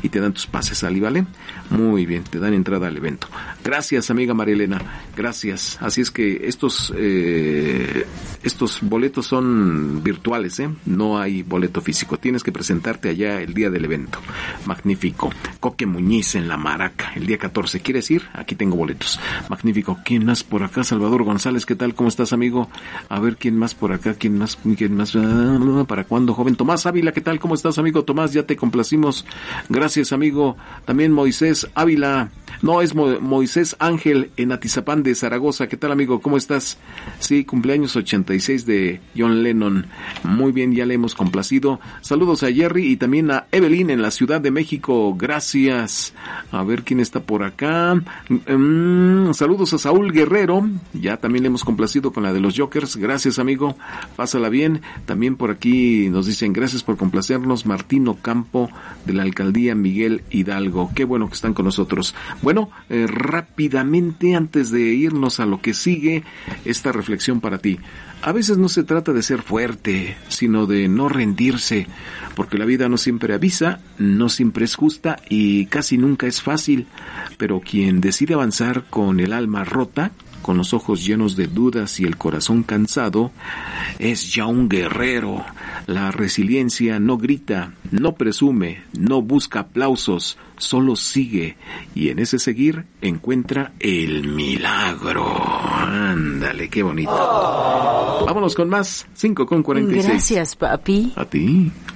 y te dan tus pases, ¿sale? ¿Vale? Muy bien, te dan entrada al evento. Gracias, amiga María Elena, gracias. Así es que estos boletos son virtuales, no hay boleto físico. Tienes que presentarte allá el día del evento. Magnífico. Coque Muñiz en La Maraca, el día 14. ¿Quieres ir? Aquí tengo boletos. Magnífico. ¿Quién más por acá? Salvador González, ¿qué tal? ¿Cómo estás, amigo? A ver, ¿quién más por acá? ¿Quién más? ¿Para cuándo, joven? Tomás Ávila, ¿qué tal? ¿Cómo estás, amigo? Tomás, ya te complacimos. Gracias, amigo. También Moisés Ávila. No, es Moisés Ángel en Atizapán de Zaragoza. ¿Qué tal, amigo? ¿Cómo estás? Sí, cumpleaños 86 de John Lennon. Muy bien, ya le hemos complacido. Saludos a Jerry y también a Evelyn en la Ciudad de México. Gracias. A ver quién está por acá. Saludos a Saúl Guerrero. Ya también le hemos complacido con la de los Jokers. Gracias, amigo. Pásala bien. También por aquí nos dicen gracias por complacernos. Martín Ocampo de la Alcaldía Miguel Hidalgo. Qué bueno que están con nosotros. Bueno, rápidamente antes de irnos a lo que sigue, esta reflexión para ti. A veces no se trata de ser fuerte, sino de no rendirse, porque la vida no siempre avisa, no siempre es justa y casi nunca es fácil, pero quien decide avanzar con el alma rota, con los ojos llenos de dudas y el corazón cansado, es ya un guerrero. La resiliencia no grita, no presume, no busca aplausos, solo sigue, y en ese seguir encuentra el milagro. Ándale, qué bonito. Vámonos con más, 5:46. Gracias, papi. A ti.